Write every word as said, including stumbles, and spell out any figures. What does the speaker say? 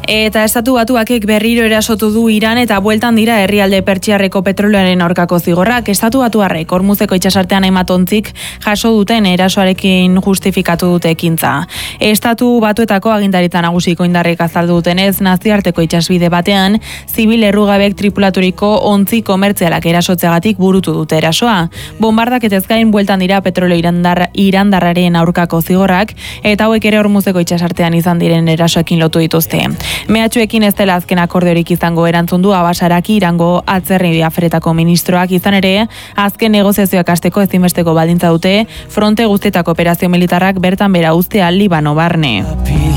Eta estatu batuakek berriro erasotu du Iran eta bueltan dira herrialde pertsiarreko petrolioaren aurkako zigorrak. Estatu batuarrek Hormuzeko itsasartean hainbat ontzik jaso duten erasoarekin justifikatu dute ekintza. Estatu batuetako agintaritza nagusiko indarrek azaldu dutenez, nazioarteko itsasbide batean zibil errugabek tripulaturiko ontzi komertzialak erasotzeagatik burutu dute erasoa. Bombardaketez gain bueltan dira petrolio irandar, irandarraren aurkako zigorrak eta hauek ere Hormuzeko itsasartean izan diren erasoekin lotu dituzte. Mehatxuekin ez dela azken akordiorik izango erantzun du Abasaraki Irango atzerri aferetako ministroak, izan ere azken negoziazioak hasteko ezinbesteko baldintza dute fronte guztietako operazio militarrak bertan bera uztea Libano barne.